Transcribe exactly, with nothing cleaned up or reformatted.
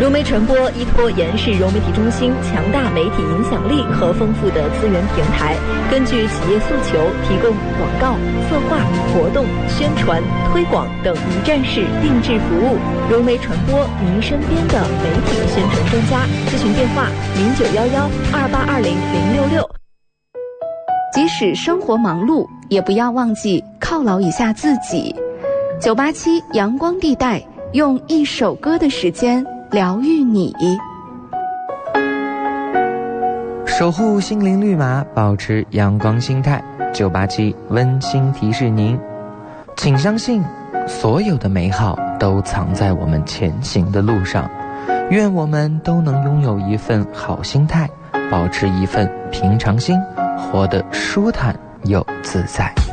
融媒传播依托延世融媒体中心强大媒体影响力和丰富的资源平台，根据企业诉求，提供广告、策划、活动、宣传、推广等一站式定制服务。融媒传播，您身边的媒体宣传专家。咨询电话：零九幺幺二八二零零六六。 即使生活忙碌，也不要忘记犒劳一下自己。九八七阳光地带，用一首歌的时间疗愈你， 守护心灵绿码，保持阳光心态。九八七温馨提示您，请相信所有的美好都藏在我们前行的路上。愿我们都能拥有一份好心态，保持一份平常心，活得舒坦又自在。